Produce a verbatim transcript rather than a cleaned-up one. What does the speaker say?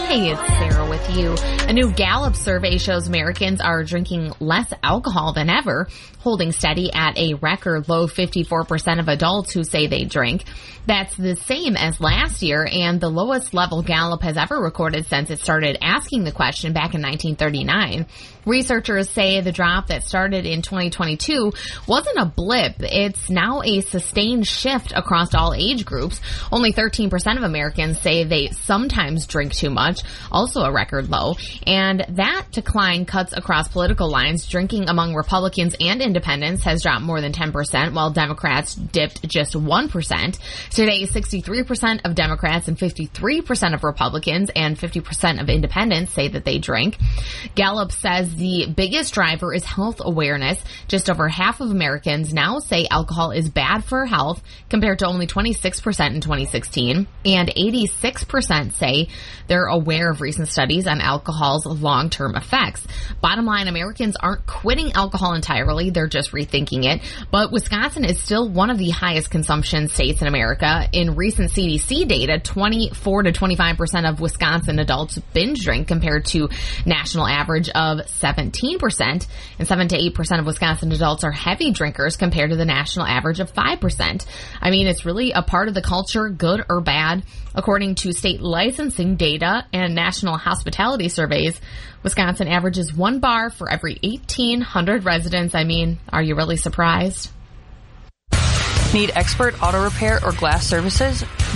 Hey, it's Sarah with you. A new Gallup survey shows Americans are drinking less alcohol than ever, holding steady at a record low fifty-four percent of adults who say they drink. That's the same as last year and the lowest level Gallup has ever recorded since it started asking the question back in nineteen thirty-nine. Researchers say the drop that started in twenty twenty-two wasn't a blip. It's now a sustained shift across all age groups. Only thirteen percent of Americans say they sometimes drink too much, also a record low. And that decline cuts across political lines. Drinking among Republicans and independents has dropped more than ten percent, while Democrats dipped just one percent. Today, sixty-three percent of Democrats and fifty-three percent of Republicans and fifty percent of independents say that they drink. Gallup says the biggest driver is health awareness. Just over half of Americans now say alcohol is bad for health, compared to only twenty-six percent in twenty sixteen. And eighty-six percent say they're aware of recent studies on alcohol's long-term effects. Bottom line, Americans aren't quitting alcohol entirely, they're just rethinking it. But Wisconsin is still one of the highest consumption states in America. In recent C D C data, twenty-four to twenty-five percent of Wisconsin adults binge drink, compared to national average of seventeen percent. And seven to eight percent of Wisconsin adults are heavy drinkers, compared to the national average of five percent. I mean, it's really a part of the culture, good or bad. According to state licensing data and national hospitality surveys, Wisconsin averages one bar for every eighteen hundred residents. I mean, are you really surprised? Need expert auto repair or glass services?